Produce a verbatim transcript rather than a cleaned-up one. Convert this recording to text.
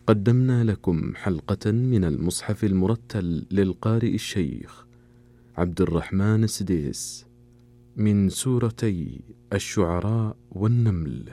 قدمنا لكم حلقة من المصحف المرتل للقارئ الشيخ عبد الرحمن السديس من سورتي الشعراء والنمل.